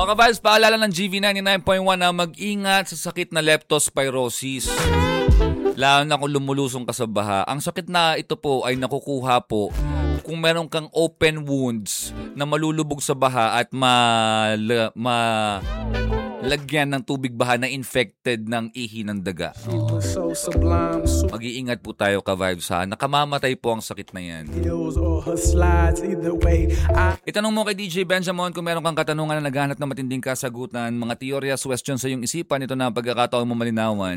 ka-vibes, paalala ng GV99.1 na mag-ingat sa sakit na leptospirosis. Lalo na kung lumulusong ka sa baha. Ang sakit na ito po ay nakukuha po kung meron kang open wounds na malulubog sa baha at lagyan ng tubig baha na infected ng ihi ng daga. Mag-iingat po tayo ka-vibes ha. Nakamamatay po ang sakit na yan. Itanong mo kay DJ Benjamin kung meron kang katanungan na naghahanap ng matinding kasagutan, mga teorya, questions sa iyong isipan, ito na ang pagkakataon mo malinawan.